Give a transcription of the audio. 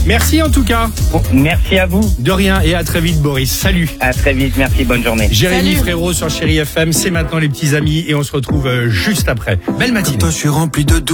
Merci en tout cas. Merci à vous. De rien et à très vite Boris. Salut. À très vite. Merci. Bonne journée. Jérémy Salut. Frérot sur Chéri FM. C'est maintenant les petits amis et on se retrouve juste après. Belle matinée. Toi, je suis rempli de doutes.